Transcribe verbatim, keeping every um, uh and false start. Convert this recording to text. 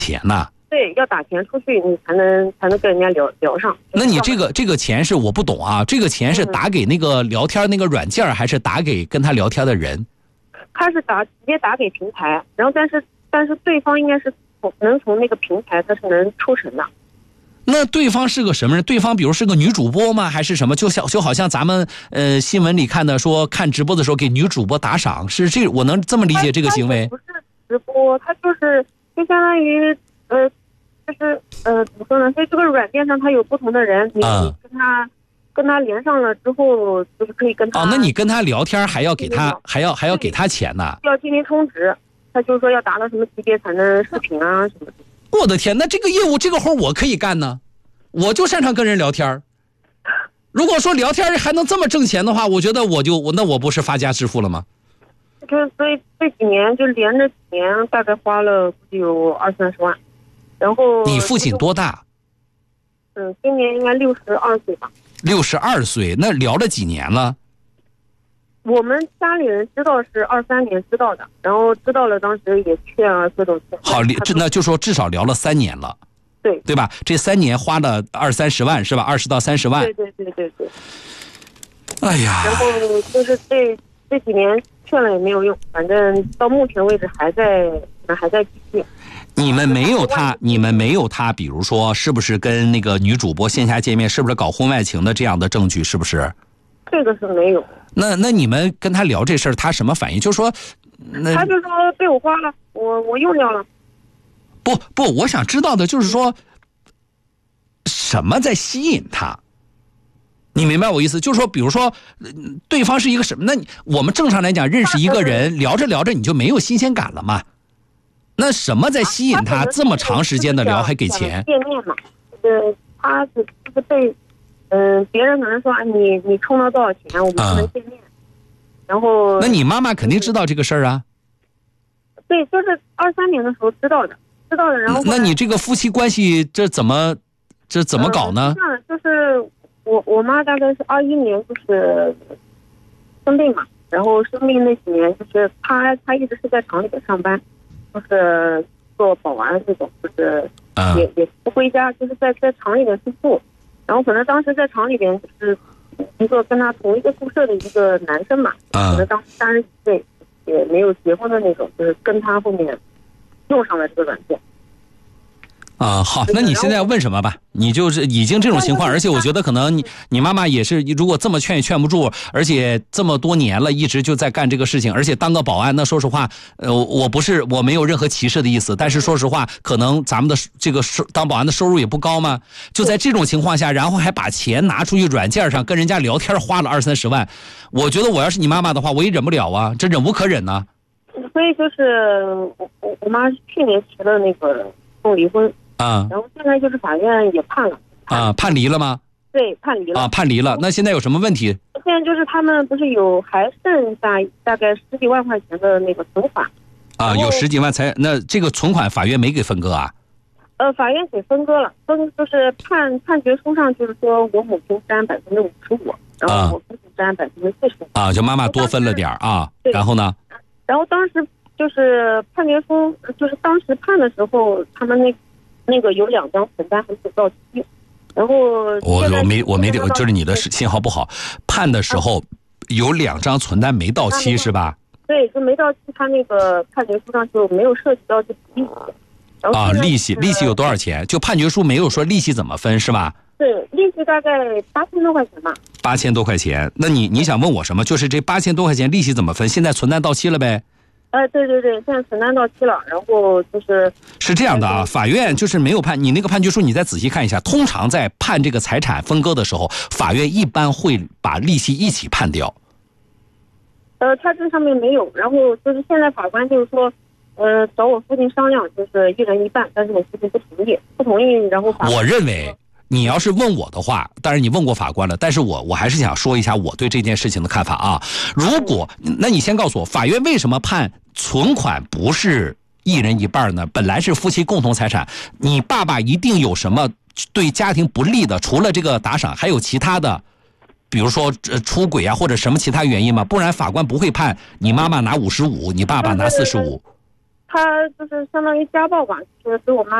钱呐。 对，要打钱出去，你才能才能跟人家聊聊上。 那你这个这个钱是我不懂啊，这个钱是打给那个聊天那个软件，还是打给跟他聊天的人？ 他是打直接打给平台，然后但是但是对方应该是从能从那个平台他是能抽成的。 那对方是个什么人？对方比如是个女主播吗？还是什么？就像就好像咱们呃新闻里看的，说看直播的时候给女主播打赏，是这我能这么理解这个行为？ 不是直播，他就是就相当于呃。就是呃，怎么说呢？在这个软件上，它有不同的人，你跟他、嗯、跟他连上了之后，就是可以跟他。 哦，那你跟他聊天还要给他，还要还要给他钱呢？ 要进行充值，他就是说要达到什么级别才能视频啊什么的。 我的天，那这个业务这个活我可以干呢，我就擅长跟人聊天。如果说聊天还能这么挣钱的话，我觉得我就我那我不是发家致富了吗？ 就是所以这几年就连着几年，大概花了估计有二三十万。然后你父亲多大？ 嗯，今年应该六十二岁吧。 六十二岁，那聊了几年了？ 我们家里人知道是二三年知道的，然后知道了，当时也劝啊，各种劝。 好，这那就说至少聊了三年了。 对， 对吧？这三年花了二三十万是吧？二十到三十万。 对对对对对。 哎呀。 然后就是这这几年劝了也没有用，反正到目前为止还在还在继续。 你们没有他，你们没有他，比如说是不是跟那个女主播线下见面，是不是搞婚外情的这样的证据，是不是？ 这个是没有。 那那你们跟他聊这事儿，他什么反应？就说，那他就说被我花了，我我用掉了。 不不，我想知道的就是说，什么在吸引他？你明白我意思？就是说，比如说，对方是一个什么？那我们正常来讲，认识一个人，聊着聊着你就没有新鲜感了嘛？那什么在吸引他这么长时间的聊还给钱？ 见面嘛，呃，他是就是被，嗯、呃，别人可能说啊，你你充了多少钱，我们不能见面。啊、然后， 那你妈妈肯定知道这个事儿啊。 对，就是二三年的时候知道的，知道的。然后， 那你这个夫妻关系这怎么这怎么搞呢？ 呃、就是我我妈大概是二一年就是生病嘛，然后生病那几年就是她她一直是在厂里边上班。就是做保安这种，就是也、嗯、也不回家，就是在在厂里面去住。然后可能当时在厂里边就是一个跟他同一个宿舍的一个男生嘛，嗯、可能当时三十几岁，也没有结婚的那种，就是跟他后面用上了这个软件。 啊，好，那你现在要问什么吧？你就是已经这种情况，而且我觉得可能你你妈妈也是，如果这么劝也劝不住，而且这么多年了，一直就在干这个事情，而且当个保安，那说实话，呃，我不是我没有任何歧视的意思，但是说实话，可能咱们的这个收当保安的收入也不高嘛，就在这种情况下，然后还把钱拿出去软件上跟人家聊天，花了二三十万，我觉得我要是你妈妈的话，我也忍不了啊，这忍无可忍呐、 啊。所以就是我我我妈去年提了那个送离婚。 啊， 然后现在就是法院也判了啊，判离了吗？ 对，判离了啊，判离了。那现在有什么问题？ 现在就是他们不是有还剩下大概十几万块钱的那个存款啊，有十几万才那这个存款法院没给分割啊？ 呃，法院给分割了，分就是判判决书上就是说我母亲占百分之五十五，然后我父亲占百分之四十五啊，就妈妈多分了点啊。然后呢？ 然后当时就是判决书，就是当时判的时候，他们那。那个有两张存单还没有到期，然后我我没我没就是你的信号不好，判的时候有两张存单没到期是吧？ 对，就没到期，他那个判决书上就没有涉及到这利息。 啊，利息利息有多少钱？就判决书没有说利息怎么分是吧？ 对，利息大概八千多块钱吧。 八千多块钱，那你你想问我什么？就是这八千多块钱利息怎么分？现在存单到期了呗？ 呃，对对对，现在存单到期了，然后就是是这样的啊，法院就是没有判你那个判决书，你再仔细看一下。通常在判这个财产分割的时候，法院一般会把利息一起判掉。 呃，他这上面没有，然后就是现在法官就是说，呃，找我父亲商量，就是一人一半，但是我父亲不同意，不同意，然后法官我认为。你要是问我的话，当然你问过法官了，但是我我还是想说一下我对这件事情的看法啊。如果那你先告诉我，法院为什么判存款不是一人一半呢？本来是夫妻共同财产，你爸爸一定有什么对家庭不利的，除了这个打赏，还有其他的，比如说出轨啊或者什么其他原因吗？不然法官不会判你妈妈拿五十五，你爸爸拿四十五。 他就是相当于家暴吧，就是给我妈